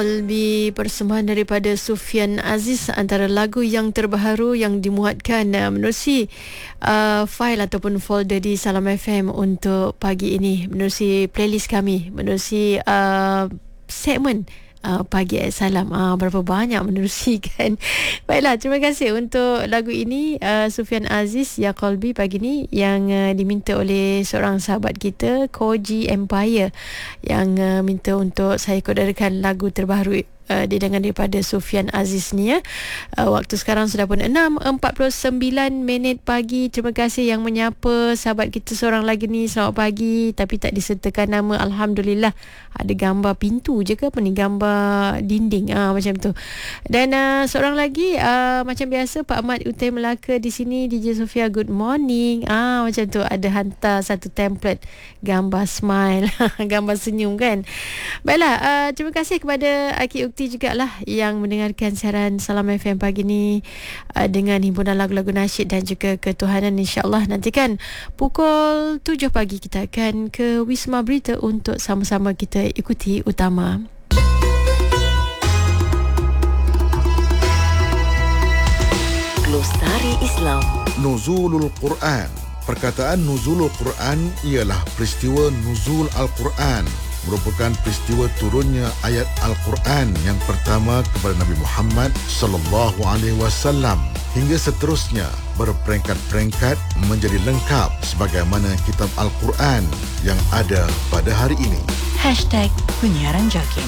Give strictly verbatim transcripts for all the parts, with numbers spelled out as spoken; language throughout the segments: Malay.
Lebih persembahan daripada Sufian Aziz, antara lagu yang terbaru yang dimuatkan uh, menerusi uh, file ataupun folder di Salam F M untuk pagi ini, menerusi playlist kami, menerusi uh, segmen Uh, pagi at Salam. uh, Berapa banyak menerusi kan. Baiklah, terima kasih untuk lagu ini, uh, Sufian Aziz, Ya Qalbi, pagi ni yang uh, diminta oleh seorang sahabat kita, Koji Empire, yang uh, minta untuk saya kodarkan lagu terbaru Uh, didengar daripada Sufian Aziz ni ya. Uh, waktu sekarang sudah pun enam empat puluh sembilan minit pagi. Terima kasih yang menyapa sahabat kita seorang lagi ni. Selamat pagi, tapi tak disertakan nama. Alhamdulillah, ada gambar pintu je ke apa ni, gambar dinding ah macam tu. Dan uh, seorang lagi uh, macam biasa, Pak Ahmad Utai Melaka di sini. D J Sofia, good morning. Ah macam tu, ada hantar satu template gambar smile, gambar senyum kan. Baiklah, uh, terima kasih kepada Aki Ukti jugalah yang mendengarkan siaran Salam F M pagi ni uh, dengan himpunan lagu-lagu nasyid dan juga ketuhanan. InsyaAllah nantikan pukul tujuh pagi kita akan ke Wisma Berita untuk sama-sama kita ikuti utama. Glosari Islam. Nuzulul Quran. Perkataan Nuzulul Quran ialah peristiwa nuzul Al-Quran, merupakan peristiwa turunnya ayat Al-Quran yang pertama kepada Nabi Muhammad sallallahu alaihi wasallam hingga seterusnya berperingkat-peringkat menjadi lengkap sebagaimana kitab Al-Quran yang ada pada hari ini. Hashtag Penyiaran Jakim.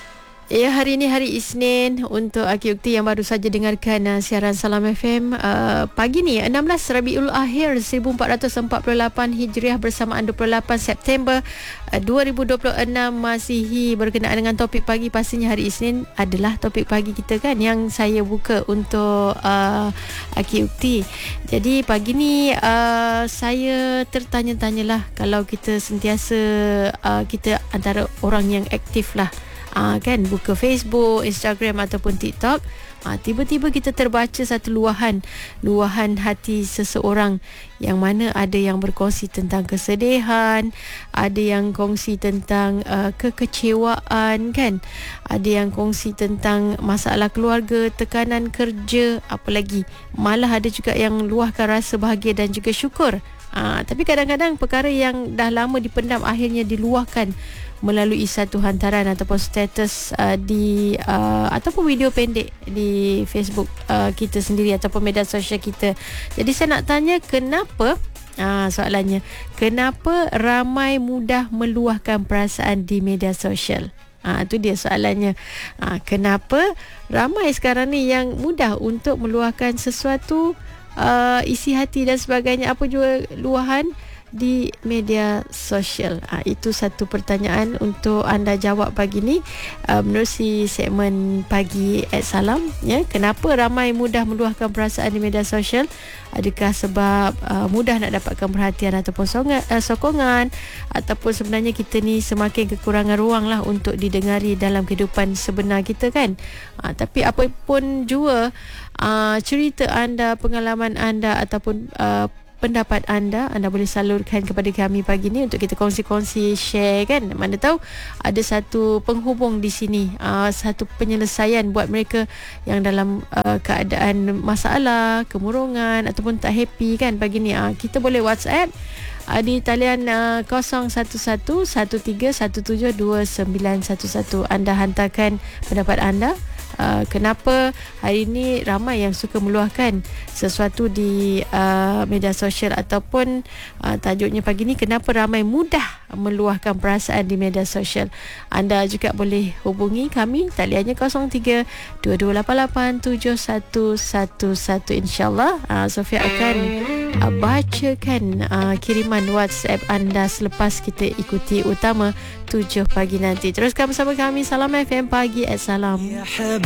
Ya, hari ini hari Isnin. Untuk Aki Ukti yang baru saja dengarkan uh, siaran Salam F M uh, pagi ni enam belas Rabiul Akhir seribu empat ratus empat puluh lapan Hijriah bersamaan dua puluh lapan September uh, dua ribu dua puluh enam Masihi, berkenaan dengan topik pagi. Pastinya hari Isnin adalah topik pagi kita kan, yang saya buka untuk uh, Aki Ukti. Jadi pagi ni uh, saya tertanya-tanyalah, kalau kita sentiasa uh, kita antara orang yang aktif lah, Ah, kan, buka Facebook, Instagram ataupun TikTok, ah, tiba-tiba kita terbaca satu luahan luahan hati seseorang, yang mana ada yang berkongsi tentang kesedihan, ada yang kongsi tentang uh, kekecewaan kan, ada yang kongsi tentang masalah keluarga, tekanan kerja, apa lagi, malah ada juga yang luahkan rasa bahagia dan juga syukur. Ah, tapi kadang-kadang perkara yang dah lama dipendam akhirnya diluahkan melalui satu hantaran ataupun status uh, di uh, ataupun video pendek di Facebook uh, kita sendiri ataupun media sosial kita. Jadi saya nak tanya, kenapa uh, soalannya, kenapa ramai mudah meluahkan perasaan di media sosial? Ah, itu dia soalannya. Ah, kenapa ramai sekarang ni yang mudah untuk meluahkan sesuatu, uh, isi hati dan sebagainya, apa juga luahan di media sosial? Ha, itu satu pertanyaan untuk anda jawab pagi ni uh, menerusi segmen Pagi at Salam ya. Kenapa ramai mudah meluahkan perasaan di media sosial? Adakah sebab uh, mudah nak dapatkan perhatian ataupun songan, uh, sokongan, ataupun sebenarnya kita ni semakin kekurangan ruang lah untuk didengari dalam kehidupan sebenar kita kan? Ha, tapi apapun jua uh, cerita anda, pengalaman anda ataupun uh, pendapat anda, anda boleh salurkan kepada kami pagi ni untuk kita kongsi-kongsi, share kan. Mana tahu ada satu penghubung di sini, uh, satu penyelesaian buat mereka yang dalam uh, keadaan masalah, kemurungan ataupun tak happy kan pagi ni. Uh, kita boleh WhatsApp uh, di talian uh, kosong satu satu satu tiga satu tujuh dua sembilan satu satu. Anda hantarkan pendapat anda. Uh, kenapa hari ini ramai yang suka meluahkan sesuatu di uh, media sosial, ataupun uh, tajuknya pagi ni, kenapa ramai mudah meluahkan perasaan di media sosial. Anda juga boleh hubungi kami, taliannya kosong tiga dua dua lapan lapan tujuh satu satu satu. InsyaAllah uh, Sofia akan uh, bacakan uh, kiriman WhatsApp anda selepas kita ikuti utama tujuh pagi nanti. Teruskan bersama kami Salam F M Pagi at Salam.